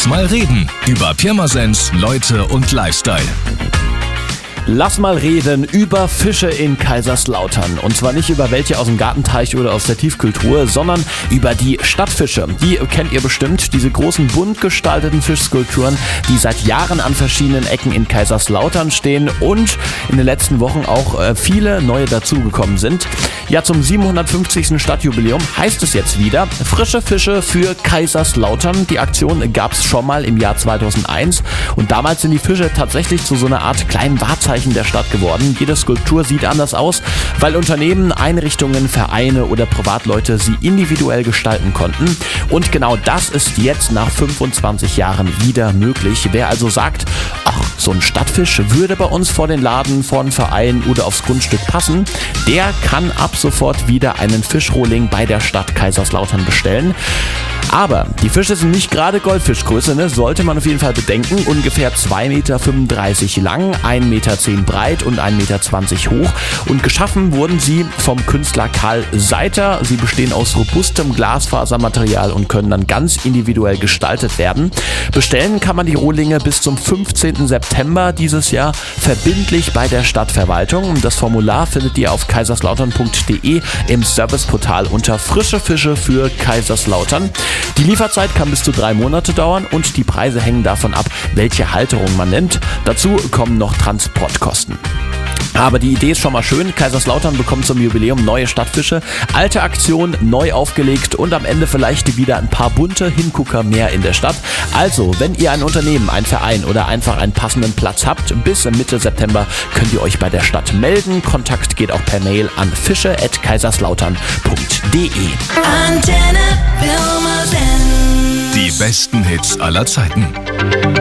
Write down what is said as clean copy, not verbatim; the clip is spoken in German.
mal reden über Pirmasens, Leute und Lifestyle. Lass mal reden über Fische in Kaiserslautern. Und zwar nicht über welche aus dem Gartenteich oder aus der Tiefkühltruhe, sondern über die Stadtfische. Die kennt ihr bestimmt, diese großen bunt gestalteten Fischskulpturen, die seit Jahren an verschiedenen Ecken in Kaiserslautern stehen und in den letzten Wochen auch viele neue dazugekommen sind. Ja, zum 750. Stadtjubiläum heißt es jetzt wieder frische Fische für Kaiserslautern. Die Aktion gab es schon mal im Jahr 2001 und damals sind die Fische tatsächlich zu so einer Art kleinen Wahrzeichen der Stadt geworden. Jede Skulptur sieht anders aus, weil Unternehmen, Einrichtungen, Vereine oder Privatleute sie individuell gestalten konnten. Und genau das ist jetzt nach 25 Jahren wieder möglich. Wer also sagt, ach, so ein Stadtfisch würde bei uns vor den Laden, vor den Verein oder aufs Grundstück passen, der kann ab sofort wieder einen Fischrohling bei der Stadt Kaiserslautern bestellen. Aber die Fische sind nicht gerade Goldfischgröße, ne? Sollte man auf jeden Fall bedenken. Ungefähr 2,35 Meter lang, 1,10 Meter breit und 1,20 Meter hoch. Und geschaffen wurden sie vom Künstler Karl Seiter. Sie bestehen aus robustem Glasfasermaterial und können dann ganz individuell gestaltet werden. Bestellen kann man die Rohlinge bis zum 15. September dieses Jahr verbindlich bei der Stadtverwaltung. Das Formular findet ihr auf kaiserslautern.de im Serviceportal unter frische Fische für Kaiserslautern. Die Lieferzeit kann bis zu 3 Monate dauern und die Preise hängen davon ab, welche Halterung man nimmt. Dazu kommen noch Transportkosten. Aber die Idee ist schon mal schön. Kaiserslautern bekommt zum Jubiläum neue Stadtfische, alte Aktion neu aufgelegt und am Ende vielleicht wieder ein paar bunte Hingucker mehr in der Stadt. Also, wenn ihr ein Unternehmen, ein Verein oder einfach einen passenden Platz habt, bis Mitte September könnt ihr euch bei der Stadt melden. Kontakt geht auch per Mail an fische@kaiserslautern.de. Die besten Hits aller Zeiten.